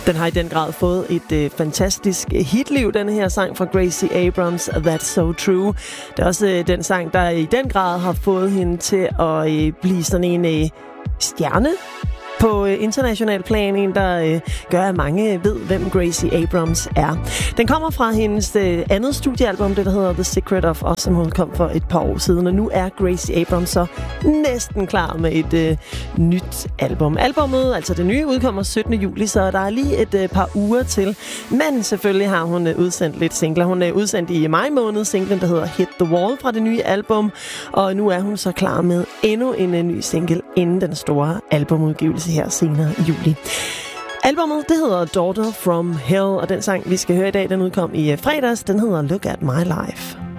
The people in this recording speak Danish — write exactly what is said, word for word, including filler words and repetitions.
Den har i den grad fået et øh, fantastisk hitliv, denne her sang fra Gracie Abrams, That's So True. Det er også øh, den sang, der i den grad har fået hende til at øh, blive sådan en øh, stjerne på øh, international plan, en der øh, gør, at mange ved, hvem Gracie Abrams er. Den kommer fra hendes øh, andet studiealbum, det der hedder The Secret of Us, som hun kom for et par år siden, og nu er Gracie Abrams så næsten klar med et øh, nyt album. Albummet, altså det nye, udkommer syttende juli, så der er lige et øh, par uger til, men selvfølgelig har hun øh, udsendt lidt singler. Hun er øh, udsendt i maj måned singlen, der hedder Hit the Wall fra det nye album, og nu er hun så klar med endnu en øh, ny single inden den store albumudgivelse her senere i juli. Albummet, det hedder Daughter from Hell, og den sang, vi skal høre i dag, den udkom i fredags. Den hedder Look at My Life.